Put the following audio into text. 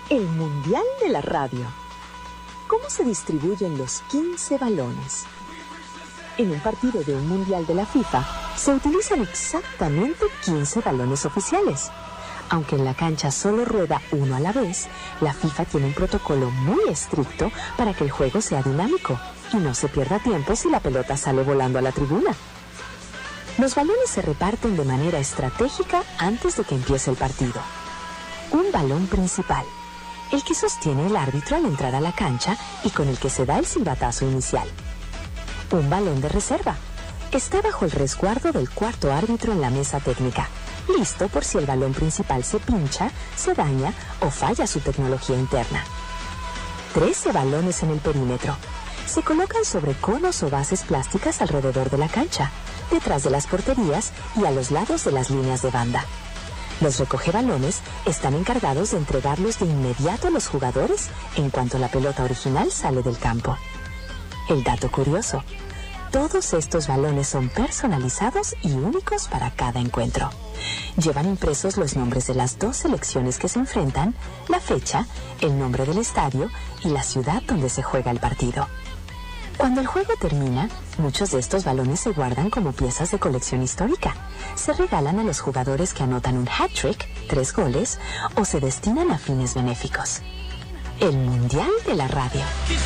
El Mundial de la Radio. ¿Cómo se distribuyen los 15 balones? En un partido de un Mundial de la FIFA, se utilizan exactamente 15 balones oficiales. Aunque en la cancha solo rueda uno a la vez, la FIFA tiene un protocolo muy estricto para que el juego sea dinámico y no se pierda tiempo si la pelota sale volando a la tribuna. Los balones se reparten de manera estratégica antes de que empiece el partido. Un balón principal, el que sostiene el árbitro al entrar a la cancha y con el que se da el silbatazo inicial. Un balón de reserva, está bajo el resguardo del cuarto árbitro en la mesa técnica, listo por si el balón principal se pincha, se daña o falla su tecnología interna. 13 balones en el perímetro. Se colocan sobre conos o bases plásticas alrededor de la cancha, detrás de las porterías y a los lados de las líneas de banda. Los recogebalones están encargados de entregarlos de inmediato a los jugadores en cuanto la pelota original sale del campo. El dato curioso: todos estos balones son personalizados y únicos para cada encuentro. Llevan impresos los nombres de las dos selecciones que se enfrentan, la fecha, el nombre del estadio y la ciudad donde se juega el partido. Cuando el juego termina, muchos de estos balones se guardan como piezas de colección histórica. Se regalan a los jugadores que anotan un hat-trick, 3 goles, o se destinan a fines benéficos. El Mundial de la Radio.